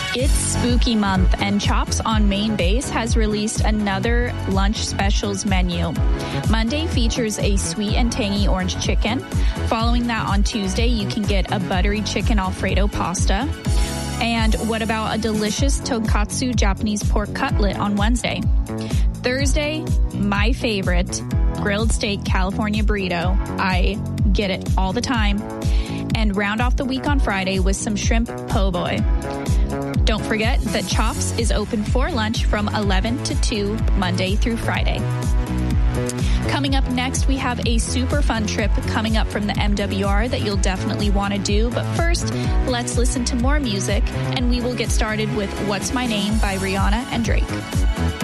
It's spooky month, and Chops on Main Base has released another lunch specials menu. Monday features a sweet and tangy orange chicken. Following that on Tuesday, you can get a buttery chicken Alfredo pasta. And what about a delicious tonkatsu Japanese pork cutlet on Wednesday? Thursday, my favorite, grilled steak California burrito. I get it all the time. And round off the week on Friday with some shrimp po' boy. Don't forget that Chops is open for lunch from 11 to 2, Monday through Friday. Coming up next, we have a super fun trip coming up from the MWR that you'll definitely want to do. But first, let's listen to more music, and we will get started with What's My Name by Rihanna and Drake.